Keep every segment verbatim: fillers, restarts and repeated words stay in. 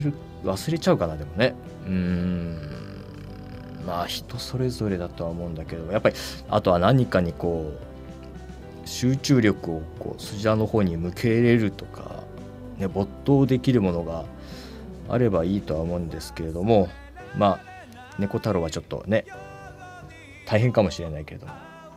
忘れちゃうかな。でもね、うーんまあ人それぞれだとは思うんだけど、やっぱりあとは何かにこう集中力をこうそちらの方に向けれるとかね、没頭できるものがあればいいとは思うんですけれども、まあ猫太郎はちょっとね大変かもしれないけれども、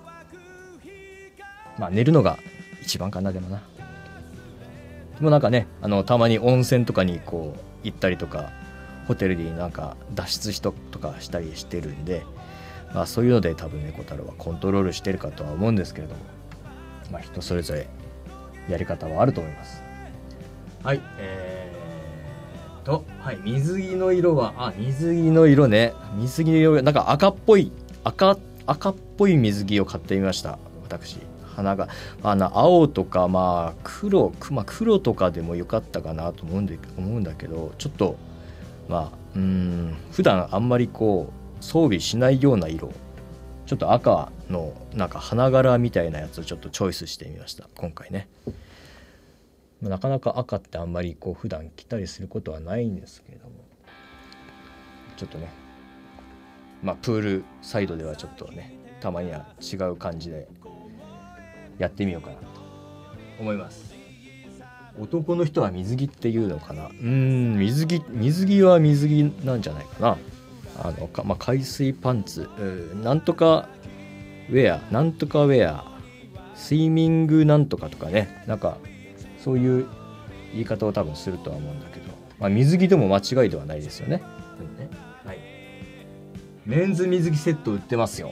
まあ寝るのが一番かな。でもなでもなんかね、あのたまに温泉とかにこう行ったりとか、ホテルになんか脱出しととかしたりしてるんで、まあそういうので多分猫太郎はコントロールしてるかとは思うんですけれども、まあ人それぞれやり方はあると思います。はい、えーとはい水着の色はあ水着の色ね水着の色なんか赤っぽい赤赤っぽい水着を買ってみました私。花があの青とかまあ黒、まあ、黒とかでもよかったかなと思うんで思うんだけど、ちょっとまあうーん普段あんまりこう装備しないような色、ちょっと赤のなんか花柄みたいなやつをちょっとチョイスしてみました今回ね。なかなか赤ってあんまりこう普段着たりすることはないんですけれども、ちょっとねまあプールサイドではちょっとねたまには違う感じでやってみようかなと思います。男の人は水着っていうのかな。うーん水着水着は水着なんじゃないかな。あのか、まあ、海水パンツ、なんとかウェアなんとかウェアスイミングなんとかとかね、なんかそういう言い方を多分するとは思うんだけど、まあ、水着でも間違いではないですよね。うんね、はい、メンズ水着セット売ってますよ。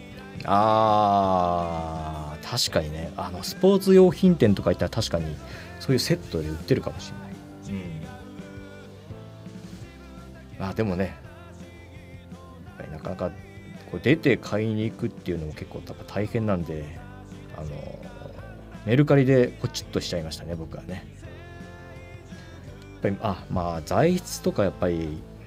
あー確かにね、あのスポーツ用品店とか行ったら確かにそういうセットで売ってるかもしれない。うん、あでもねなかなかこう出て買いに行くっていうのも結構多分大変なんで、あのメルカリでポチッとしちゃいましたね僕はね。やっぱりあまあ材質とかやっぱり、うん、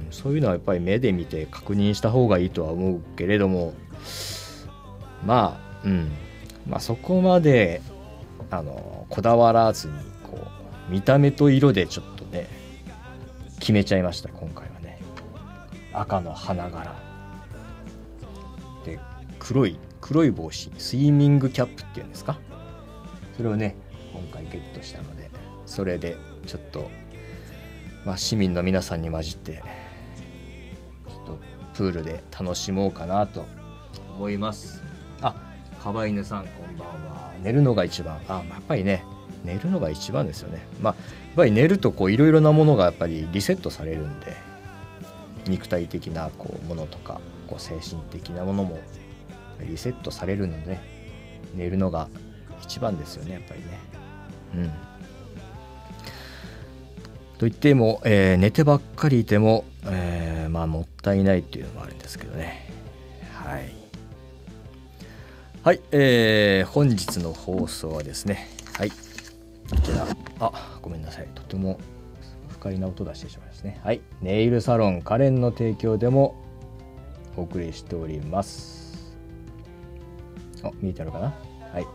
そういうのはやっぱり目で見て確認した方がいいとは思うけれども、まあうんまあそこまであのこだわらずにこう見た目と色でちょっとね決めちゃいました今回はね。赤の花柄で黒い黒い帽子スイミングキャップっていうんですか、それをね今回ゲットしたので、それでちょっと、まあ、市民の皆さんに混じってちょっとプールで楽しもうかなと思います。あ、かば犬さんこんばんは。寝るのが一番。あ、まあ、やっぱりね寝るのが一番ですよね。まあやっぱり寝るとこういろいろなものがやっぱりリセットされるんで、肉体的なこうものとかこう精神的なものもリセットされるので、寝るのが一番ですよねやっぱりね。うんと言っても、えー、寝てばっかりいても、えー、まあもったいないっていうのもあるんですけどね。はいはい、えー、本日の放送はですね、はいこちら、あごめんなさい、とても不快な音出してしまいますね。はい、ネイルサロンカレンの提供でもお送りしております。あ見えてあるかな。はい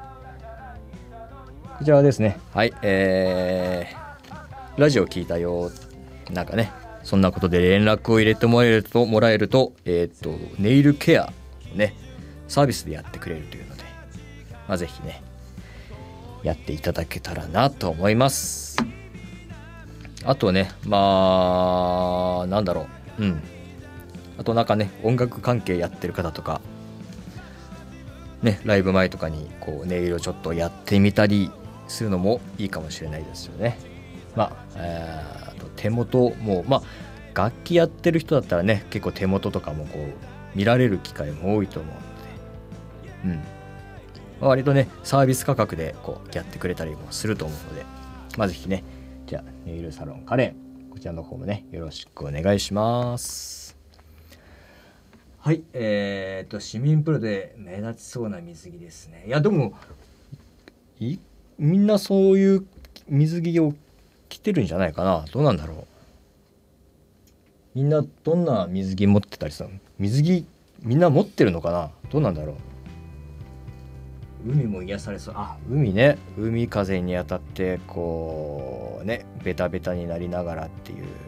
こちらはですね、はいえーラジオ聞いたよなんかねそんなことで連絡を入れてもらえるともらえるとえっ、ー、とネイルケアねサービスでやってくれるというので、まあ、ぜひねやっていただけたらなと思います。あとねまあなんだろううんあとなんかね音楽関係やってる方とかねライブ前とかにこうネイルをちょっとやってみたりするのもいいかもしれないですよね。まあ、えー、と手元もまあ楽器やってる人だったらね結構手元とかもこう見られる機会も多いと思うので、うんまあ、割とねサービス価格でこうやってくれたりもすると思うので、まあぜひねじゃあネイルサロンカレンこちらの方もねよろしくお願いします。はいえー、と市民プロで目立ちそうな水着ですね。いやでもいみんなそういう水着を着てるんじゃないかな。どうなんだろう。みんなどんな水着持ってたりするの？水着みんな持ってるのかな。どうなんだろう。海も癒されそう。あ、海ね。海風に当たってこうねベタベタになりながらっていう